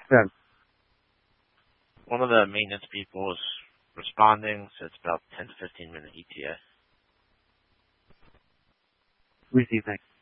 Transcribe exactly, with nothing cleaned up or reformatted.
Good. One of the maintenance people is responding, so it's about ten to fifteen minute E T A. Receive, thanks.